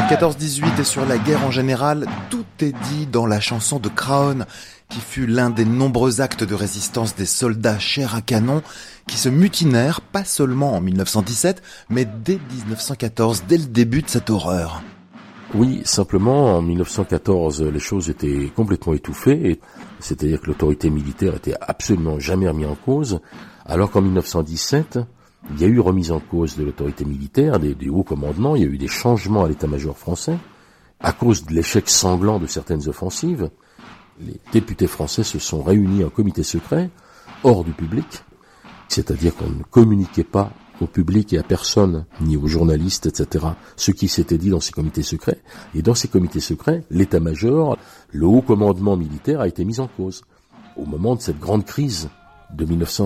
14-18 et sur la guerre en général, tout est dit dans la chanson de Craon, qui fut l'un des nombreux actes de résistance des soldats chair à canon qui se mutinèrent, pas seulement en 1917, mais dès 1914, dès le début de cette horreur. Oui, simplement, en 1914, les choses étaient complètement étouffées, c'est-à-dire que l'autorité militaire était absolument jamais remise en cause, alors qu'en 1917, il y a eu remise en cause de l'autorité militaire, des hauts commandements, il y a eu des changements à l'état-major français, à cause de l'échec sanglant de certaines offensives. Les députés français se sont réunis en comité secret, hors du public, c'est-à-dire qu'on ne communiquait pas au public et à personne, ni aux journalistes, etc., ce qui s'était dit dans ces comités secrets. Et dans ces comités secrets, l'état-major, le haut commandement militaire a été mis en cause. Au moment de cette grande crise de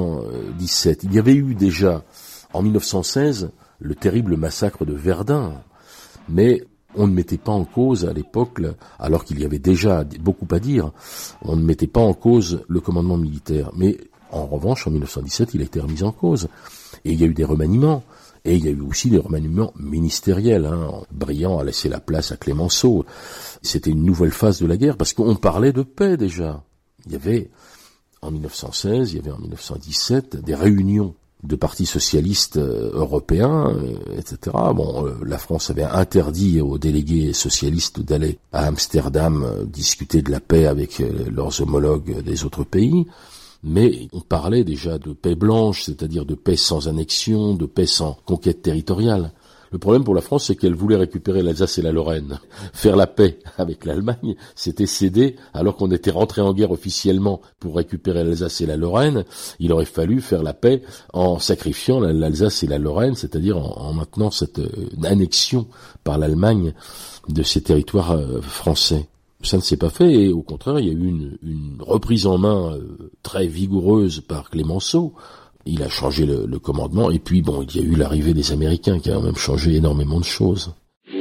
1917, il y avait eu déjà, en 1916, le terrible massacre de Verdun, mais on ne mettait pas en cause à l'époque, alors qu'il y avait déjà beaucoup à dire, on ne mettait pas en cause le commandement militaire. Mais en revanche, en 1917, il a été remis en cause. Et il y a eu des remaniements. Et il y a eu aussi des remaniements ministériels. Briand a laissé la place à Clémenceau. C'était une nouvelle phase de la guerre, parce qu'on parlait de paix déjà. Il y avait, en 1916, il y avait en 1917, des réunions de partis socialistes européens, etc. La France avait interdit aux délégués socialistes d'aller à Amsterdam discuter de la paix avec leurs homologues des autres pays, mais on parlait déjà de paix blanche, c'est-à-dire de paix sans annexion, de paix sans conquête territoriale. Le problème pour la France, c'est qu'elle voulait récupérer l'Alsace et la Lorraine. Faire la paix avec l'Allemagne, c'était céder, alors qu'on était rentré en guerre officiellement pour récupérer l'Alsace et la Lorraine. Il aurait fallu faire la paix en sacrifiant l'Alsace et la Lorraine, c'est-à-dire en maintenant cette annexion par l'Allemagne de ces territoires français. Ça ne s'est pas fait, et au contraire, il y a eu une reprise en main très vigoureuse par Clémenceau. Il a changé le commandement, et puis il y a eu l'arrivée des Américains qui a quand même changé énormément de choses. Il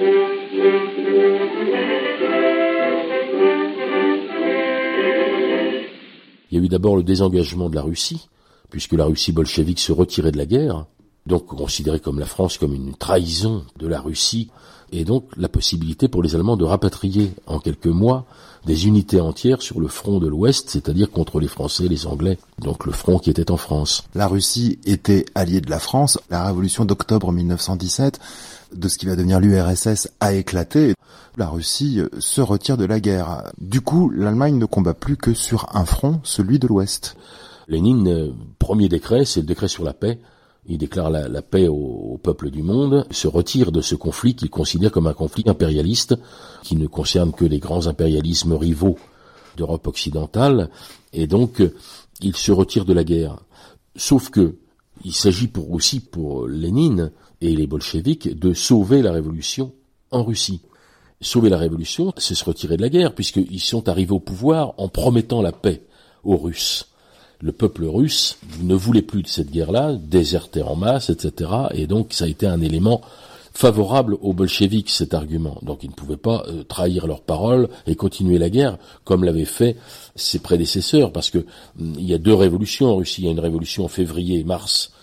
y a eu d'abord le désengagement de la Russie, puisque la Russie bolchevique se retirait de la guerre, donc considérée comme la France comme une trahison de la Russie, et donc la possibilité pour les Allemands de rapatrier en quelques mois des unités entières sur le front de l'Ouest, c'est-à-dire contre les Français et les Anglais, donc le front qui était en France. La Russie était alliée de la France. La révolution d'octobre 1917, de ce qui va devenir l'URSS, a éclaté. La Russie se retire de la guerre. Du coup, l'Allemagne ne combat plus que sur un front, celui de l'Ouest. Lénine, premier décret, c'est le décret sur la paix. Il déclare la paix au peuple du monde, se retire de ce conflit qu'il considère comme un conflit impérialiste, qui ne concerne que les grands impérialismes rivaux d'Europe occidentale, et donc il se retire de la guerre. Sauf que il s'agit aussi pour Lénine et les bolcheviks de sauver la révolution en Russie. Sauver la révolution, c'est se retirer de la guerre, puisqu'ils sont arrivés au pouvoir en promettant la paix aux Russes. Le peuple russe ne voulait plus de cette guerre-là, désertait en masse, etc. Et donc ça a été un élément favorable aux bolcheviks, cet argument. Donc ils ne pouvaient pas trahir leurs paroles et continuer la guerre comme l'avaient fait ses prédécesseurs, parce que il y a deux révolutions en Russie. Il y a une révolution en février-mars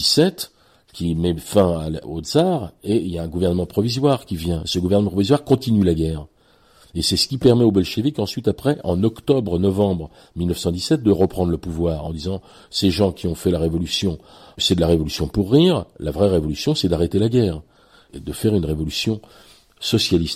17 qui met fin au tsar, et il y a un gouvernement provisoire qui vient. Ce gouvernement provisoire continue la guerre. Et c'est ce qui permet aux bolcheviks ensuite, après, en octobre-novembre 1917, de reprendre le pouvoir en disant « ces gens qui ont fait la révolution, c'est de la révolution pour rire, la vraie révolution c'est d'arrêter la guerre et de faire une révolution socialiste ».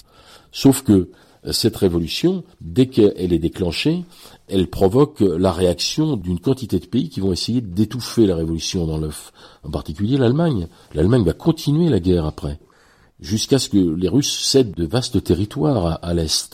Sauf que cette révolution, dès qu'elle est déclenchée, elle provoque la réaction d'une quantité de pays qui vont essayer d'étouffer la révolution dans l'œuf, en particulier l'Allemagne. L'Allemagne va continuer la guerre après, jusqu'à ce que les Russes cèdent de vastes territoires à l'Est.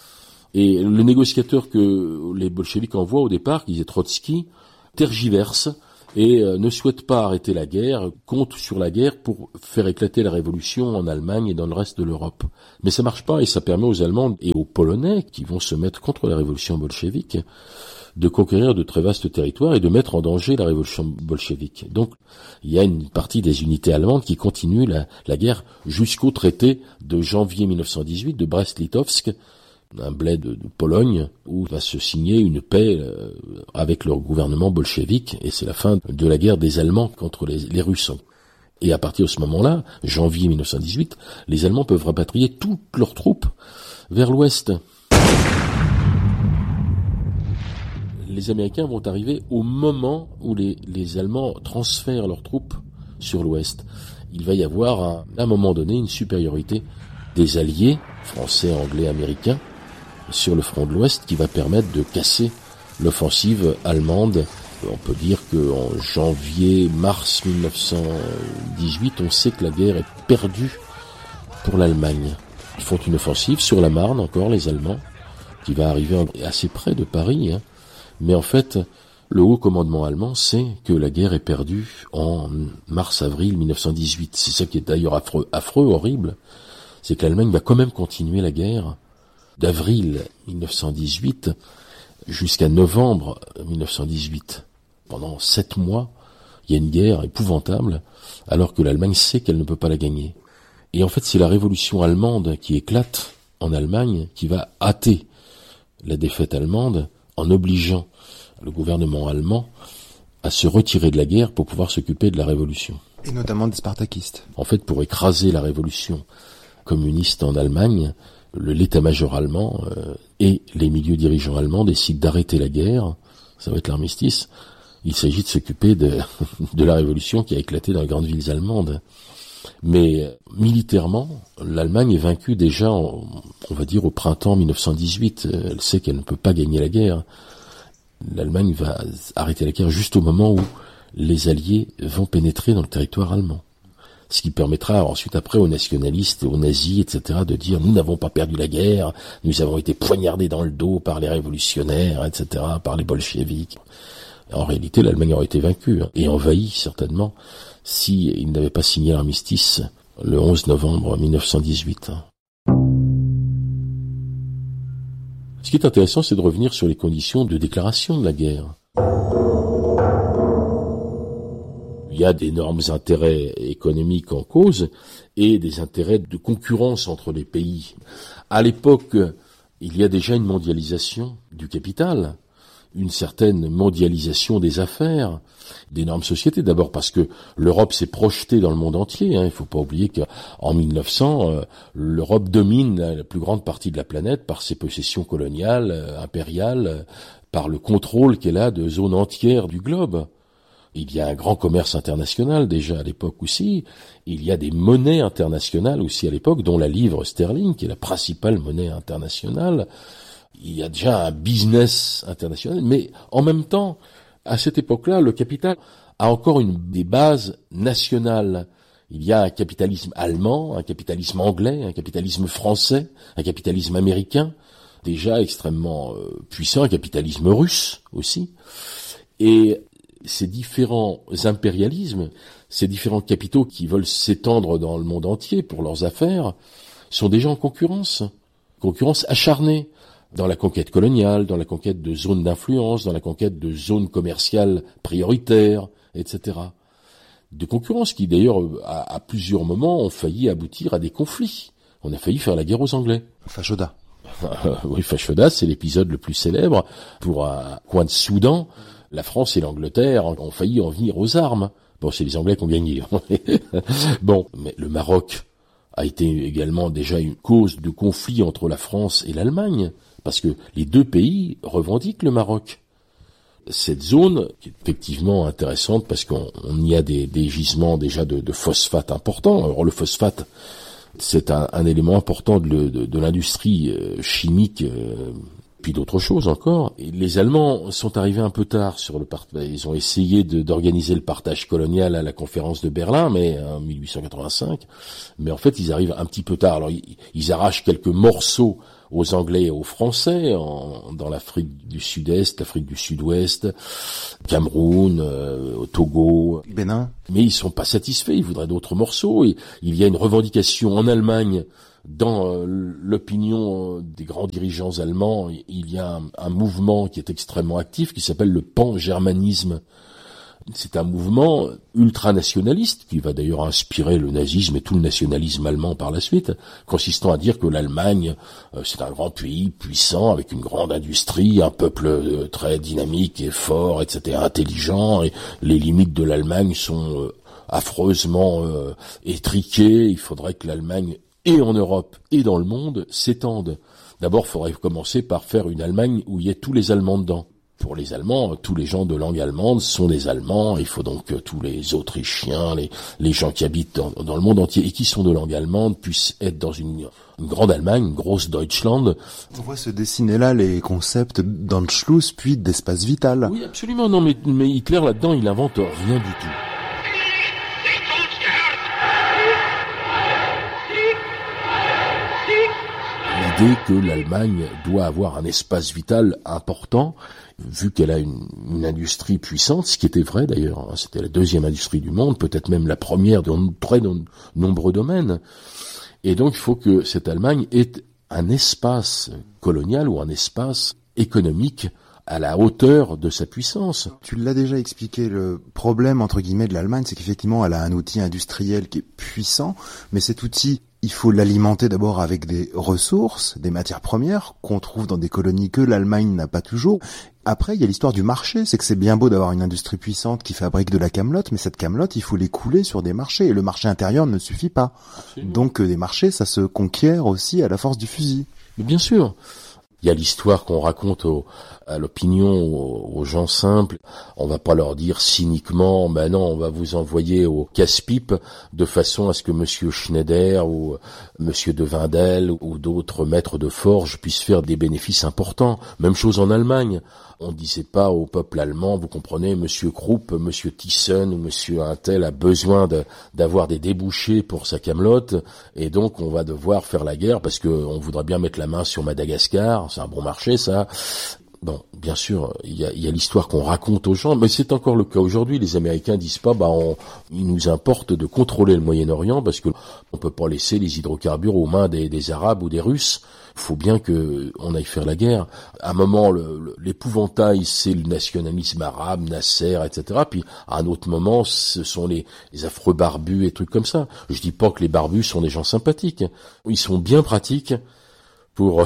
Et le négociateur que les bolcheviks envoient au départ, qui est Trotsky, tergiverse et ne souhaite pas arrêter la guerre, compte sur la guerre pour faire éclater la révolution en Allemagne et dans le reste de l'Europe. Mais ça marche pas, et ça permet aux Allemands et aux Polonais, qui vont se mettre contre la révolution bolchevique, de conquérir de très vastes territoires et de mettre en danger la révolution bolchevique. Donc, il y a une partie des unités allemandes qui continuent la guerre jusqu'au traité de janvier 1918 de Brest-Litovsk, un bled de Pologne, où va se signer une paix avec le gouvernement bolchevique, et c'est la fin de la guerre des Allemands contre les Russes. Et à partir de ce moment-là, janvier 1918, les Allemands peuvent rapatrier toutes leurs troupes vers l'ouest. Les Américains vont arriver au moment où les Allemands transfèrent leurs troupes sur l'ouest. Il va y avoir à un moment donné une supériorité des alliés, français, anglais, américains, sur le front de l'ouest qui va permettre de casser l'offensive allemande. On peut dire qu'en janvier-mars 1918, on sait que la guerre est perdue pour l'Allemagne. Ils font une offensive sur la Marne, encore les Allemands, qui va arriver assez près de Paris. Mais en fait, le haut commandement allemand sait que la guerre est perdue en mars-avril 1918. C'est ça qui est d'ailleurs affreux, horrible. C'est que l'Allemagne va quand même continuer la guerre d'avril 1918 jusqu'à novembre 1918. Pendant 7 mois, il y a une guerre épouvantable, alors que l'Allemagne sait qu'elle ne peut pas la gagner. Et en fait, c'est la révolution allemande qui éclate en Allemagne qui va hâter la défaite allemande en obligeant le gouvernement allemand à se retirer de la guerre pour pouvoir s'occuper de la révolution. Et notamment des spartakistes. En fait, pour écraser la révolution communiste en Allemagne, l'état-major allemand et les milieux dirigeants allemands décident d'arrêter la guerre. Ça va être l'armistice. Il s'agit de s'occuper de la révolution qui a éclaté dans les grandes villes allemandes. Mais militairement, l'Allemagne est vaincue déjà, on va dire, au printemps 1918. Elle sait qu'elle ne peut pas gagner la guerre. L'Allemagne va arrêter la guerre juste au moment où les Alliés vont pénétrer dans le territoire allemand. Ce qui permettra ensuite après aux nationalistes, aux nazis, etc. de dire « Nous n'avons pas perdu la guerre, nous avons été poignardés dans le dos par les révolutionnaires, etc., par les bolcheviks ». En réalité, l'Allemagne aurait été vaincue et envahie certainement s'ils n'avaient pas signé l'armistice le 11 novembre 1918. Ce qui est intéressant, c'est de revenir sur les conditions de déclaration de la guerre. Il y a d'énormes intérêts économiques en cause et des intérêts de concurrence entre les pays. À l'époque, il y a déjà une mondialisation du capital, une certaine mondialisation des affaires, d'énormes sociétés. D'abord parce que l'Europe s'est projetée dans le monde entier. Il ne faut pas oublier qu'en 1900, l'Europe domine la plus grande partie de la planète par ses possessions coloniales, impériales, par le contrôle qu'elle a de zones entières du globe. Il y a un grand commerce international déjà à l'époque aussi. Il y a des monnaies internationales aussi à l'époque, dont la livre sterling, qui est la principale monnaie internationale. Il y a déjà un business international, mais en même temps, à cette époque-là, le capital a encore des bases nationales. Il y a un capitalisme allemand, un capitalisme anglais, un capitalisme français, un capitalisme américain, déjà extrêmement puissant, un capitalisme russe aussi. Et ces différents impérialismes, ces différents capitaux qui veulent s'étendre dans le monde entier pour leurs affaires, sont déjà en concurrence acharnée. Dans la conquête coloniale, dans la conquête de zones d'influence, dans la conquête de zones commerciales prioritaires, etc. De concurrence qui d'ailleurs, à plusieurs moments, ont failli aboutir à des conflits. On a failli faire la guerre aux Anglais. Fashoda. Oui, Fashoda, c'est l'épisode le plus célèbre. Pour un coin de Soudan, la France et l'Angleterre ont failli en venir aux armes. Bon, c'est les Anglais qui ont gagné. Bon, mais le Maroc a été également déjà une cause de conflit entre la France et l'Allemagne. Parce que les deux pays revendiquent le Maroc. Cette zone, qui est effectivement intéressante parce qu'on y a des gisements déjà de phosphate importants. Alors le phosphate, c'est un élément important de l'industrie chimique, puis d'autres choses encore. Et les Allemands sont arrivés un peu tard sur le partage. Ils ont essayé d'organiser le partage colonial à la conférence de Berlin, mais en 1885. Mais en fait, ils arrivent un petit peu tard. Alors ils arrachent quelques morceaux aux Anglais et aux Français, dans l'Afrique du Sud-Est, l'Afrique du Sud-Ouest, Cameroun, au Togo, Bénin. Mais ils sont pas satisfaits, ils voudraient d'autres morceaux. Et il y a une revendication en Allemagne, dans l'opinion des grands dirigeants allemands, il y a un mouvement qui est extrêmement actif, qui s'appelle le pan-germanisme. C'est un mouvement ultranationaliste qui va d'ailleurs inspirer le nazisme et tout le nationalisme allemand par la suite, consistant à dire que l'Allemagne, c'est un grand pays puissant avec une grande industrie, un peuple très dynamique et fort, etc., intelligent, et les limites de l'Allemagne sont affreusement étriquée. Il faudrait que l'Allemagne, et en Europe et dans le monde, s'étende. D'abord, il faudrait commencer par faire une Allemagne où il y ait tous les Allemands dedans. Pour les Allemands, tous les gens de langue allemande sont des Allemands. Il faut donc que tous les Autrichiens, les gens qui habitent dans le monde entier et qui sont de langue allemande puissent être dans une grande Allemagne, une grosse Deutschland. On voit se dessiner là les concepts d'Anschluss puis d'espace vital. Oui, absolument. Non, mais Hitler, là-dedans, il invente rien du tout. L'idée que l'Allemagne doit avoir un espace vital important, vu qu'elle a une industrie puissante, ce qui était vrai d'ailleurs, hein, c'était la deuxième industrie du monde, peut-être même la première dans très nombreux domaines. Et donc il faut que cette Allemagne ait un espace colonial ou un espace économique à la hauteur de sa puissance. Tu l'as déjà expliqué, le problème entre guillemets de l'Allemagne, c'est qu'effectivement elle a un outil industriel qui est puissant, mais cet outil, il faut l'alimenter d'abord avec des ressources, des matières premières qu'on trouve dans des colonies que l'Allemagne n'a pas toujours. Après, il y a l'histoire du marché, c'est que c'est bien beau d'avoir une industrie puissante qui fabrique de la camelote, mais cette camelote, il faut l'écouler sur des marchés, et le marché intérieur ne suffit pas. Absolument. Donc des marchés, ça se conquiert aussi à la force du fusil. Mais bien sûr. Il y a l'histoire qu'on raconte à l'opinion, aux gens simples. On va pas leur dire cyniquement, ben non, on va vous envoyer au casse-pipe de façon à ce que Monsieur Schneider ou Monsieur de Wendel ou d'autres maîtres de forge puissent faire des bénéfices importants. Même chose en Allemagne. On disait pas au peuple allemand, vous comprenez, Monsieur Krupp, Monsieur Thyssen ou Monsieur Untel a besoin d'avoir des débouchés pour sa camelote, et donc on va devoir faire la guerre parce que on voudrait bien mettre la main sur Madagascar, c'est un bon marché ça. Bon, bien sûr, il y a l'histoire qu'on raconte aux gens, mais c'est encore le cas aujourd'hui. Les Américains disent pas, il nous importe de contrôler le Moyen-Orient parce que on peut pas laisser les hydrocarbures aux mains des Arabes ou des Russes. Il faut bien que on aille faire la guerre. À un moment, l'épouvantail, c'est le nationalisme arabe, Nasser, etc. Puis à un autre moment, ce sont les affreux barbus et trucs comme ça. Je dis pas que les barbus sont des gens sympathiques. Ils sont bien pratiques pour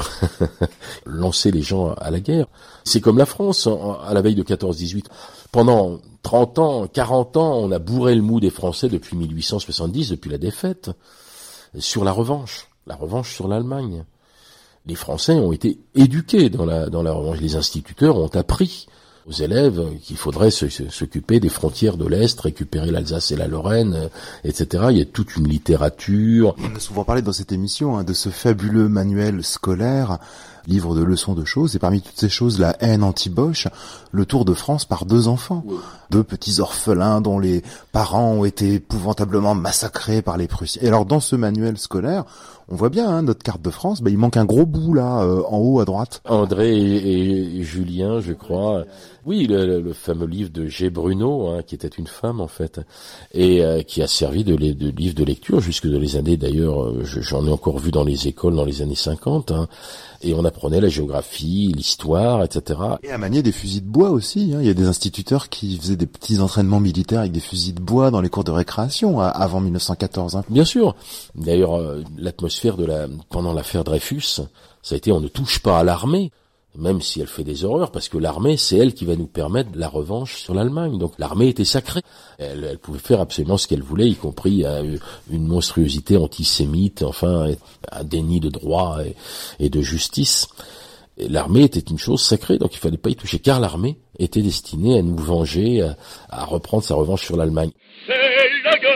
lancer les gens à la guerre. C'est comme la France, à la veille de 14-18. Pendant 30 ans, 40 ans, on a bourré le mou des Français depuis 1870, depuis la défaite, sur la revanche sur l'Allemagne. Les Français ont été éduqués dans la revanche. Les instituteurs ont appris aux élèves qu'il faudrait s'occuper des frontières de l'Est, récupérer l'Alsace et la Lorraine, etc. Il y a toute une littérature. On a souvent parlé dans cette émission de ce fabuleux manuel scolaire, livre de leçons de choses, et parmi toutes ces choses, la haine anti-Bosch, le Tour de France par 2 enfants. Oui. 2 petits orphelins dont les parents ont été épouvantablement massacrés par les Prussiens. Et alors dans ce manuel scolaire, on voit bien notre carte de France, il manque un gros bout là, en haut à droite. André et Julien, je crois. Oui, le fameux livre de G. Bruno, qui était une femme en fait, et qui a servi de livre de lecture jusque dans les années, d'ailleurs, j'en ai encore vu dans les écoles dans les années 50, et on apprenait la géographie, l'histoire, etc. Et à manier des fusils de bois aussi, il y a des instituteurs qui faisaient des petits entraînements militaires avec des fusils de bois dans les cours de récréation avant 1914. Bien sûr. D'ailleurs, l'atmosphère pendant l'affaire Dreyfus, ça a été on ne touche pas à l'armée, même si elle fait des horreurs, parce que l'armée, c'est elle qui va nous permettre la revanche sur l'Allemagne. Donc l'armée était sacrée. Elle pouvait faire absolument ce qu'elle voulait, y compris une monstruosité antisémite, enfin un déni de droit et de justice. Et l'armée était une chose sacrée, donc il fallait pas y toucher, car l'armée était destinée à nous venger, à reprendre sa revanche sur l'Allemagne. C'est la guerre.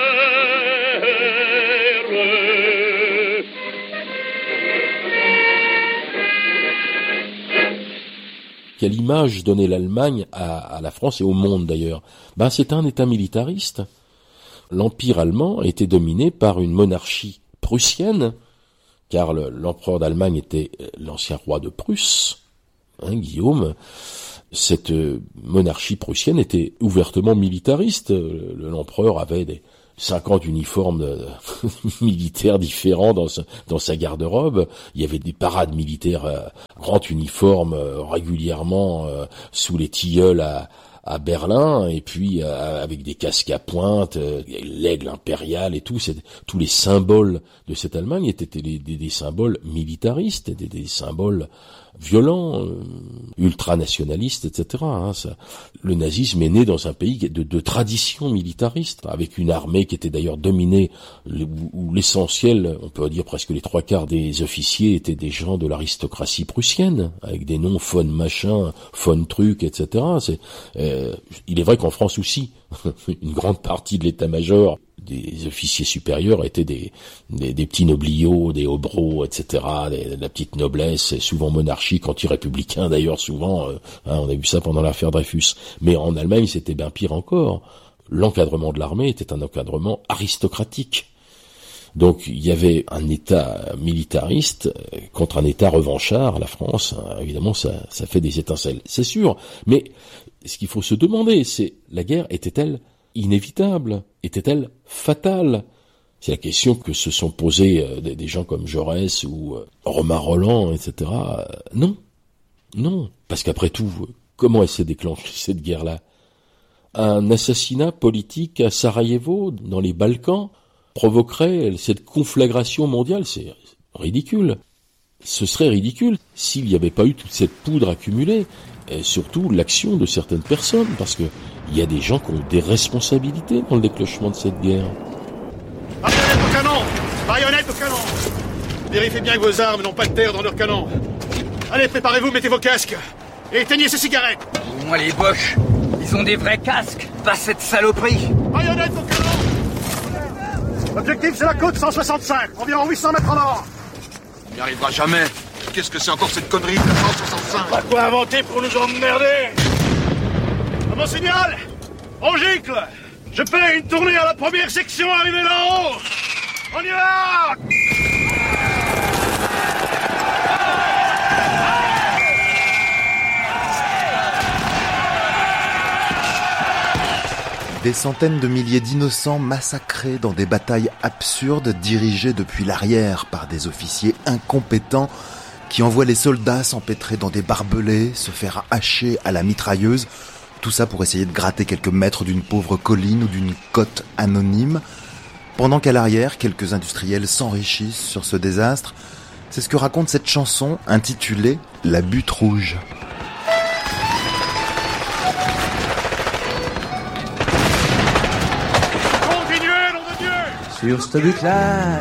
Quelle image donnait l'Allemagne à la France et au monde d'ailleurs? C'est un État militariste. L'Empire allemand était dominé par une monarchie prussienne, car l'empereur d'Allemagne était l'ancien roi de Prusse, Guillaume. Cette monarchie prussienne était ouvertement militariste. L'empereur avait 50 uniformes militaires différents dans sa garde-robe. Il y avait des parades militaires grand uniforme régulièrement sous les tilleuls à Berlin, et puis avec des casques à pointe, l'aigle impérial et tout, tous les symboles de cette Allemagne étaient des symboles militaristes, des symboles violent, ultranationaliste, etc. Le nazisme est né dans un pays de tradition militariste, avec une armée qui était d'ailleurs dominée, où l'essentiel, on peut dire presque les 3/4 des officiers étaient des gens de l'aristocratie prussienne, avec des noms von machin, von truc, etc. Il est vrai qu'en France aussi, une grande partie de l'état-major des officiers supérieurs étaient des petits nobliaux, des hobereaux, etc., la petite noblesse, souvent monarchique, anti-républicain d'ailleurs, souvent, on a vu ça pendant l'affaire Dreyfus. Mais en Allemagne, c'était bien pire encore. L'encadrement de l'armée était un encadrement aristocratique. Donc il y avait un État militariste contre un État revanchard, la France, évidemment ça fait des étincelles, c'est sûr. Mais ce qu'il faut se demander, c'est la guerre était-elle inévitable? Était-elle fatale? C'est la question que se sont posées des gens comme Jaurès ou Romain Rolland, etc. Non, parce qu'après tout, comment elle s'est déclenchée cette guerre-là? Un assassinat politique à Sarajevo, dans les Balkans, provoquerait cette conflagration mondiale? C'est ridicule. Ce serait ridicule s'il n'y avait pas eu toute cette poudre accumulée, et surtout l'action de certaines personnes, parce que il y a des gens qui ont des responsabilités dans le déclenchement de cette guerre. Baïonnette au canon! Baïonnette au canon! Vérifiez bien que vos armes n'ont pas de terre dans leurs canons. Allez, préparez-vous, mettez vos casques et éteignez ces cigarettes. Au moins les boches, ils ont des vrais casques, pas cette saloperie. Baïonnette au canon! L'objectif, c'est la côte 165, environ 800 mètres en avant. On n'y arrivera jamais. Qu'est-ce que c'est encore cette connerie de 165? Pas quoi inventer pour nous emmerder. À mon signal, on gicle. Je fais une tournée à la première section arrivée là-haut. On y va! Des centaines de milliers d'innocents massacrés dans des batailles absurdes dirigées depuis l'arrière par des officiers incompétents qui envoient les soldats s'empêtrer dans des barbelés, se faire hacher à la mitrailleuse, tout ça pour essayer de gratter quelques mètres d'une pauvre colline ou d'une côte anonyme, pendant qu'à l'arrière, quelques industriels s'enrichissent sur ce désastre. C'est ce que raconte cette chanson intitulée « La butte rouge ». Continuez, nom de Dieu! Sur cette butte-là,